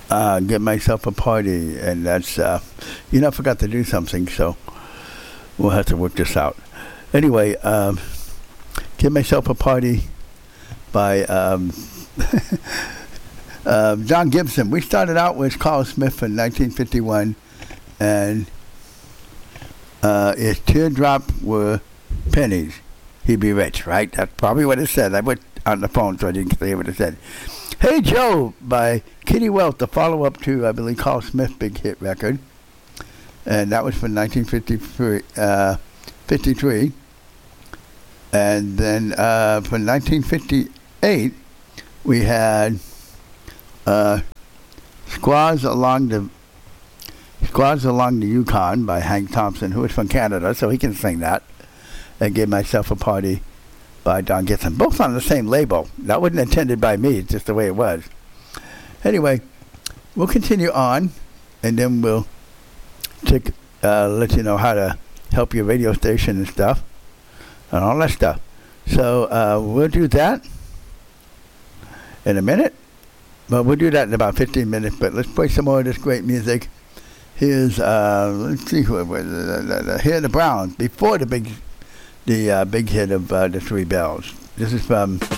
get myself a party, and that's I forgot to do something, so we'll have to work this out. Anyway, get myself a party by John Gibson. We started out with Carl Smith in 1951, and his teardrop were pennies. He'd be rich, right? That's probably what it said. I went on the phone so I didn't say what it said. Hey Joe by Kitty Welch, the follow-up to, I believe, Carl Smith's big hit record. And that was from 1953. And then from 1958, we had Squaws Along the Yukon by Hank Thompson, who is from Canada, so he can sing that. And Give Myself a Party by Don Gibson. Both on the same label. That wasn't intended by me, it's just the way it was. Anyway, we'll continue on, and then we'll let you know how to help your radio station and stuff, and all that stuff. So we'll do that in a minute. But we'll do that in about 15 minutes, but let's play some more of this great music. Here's, let's see who it was, here the Browns, before the big hit of the Three Bells. This is from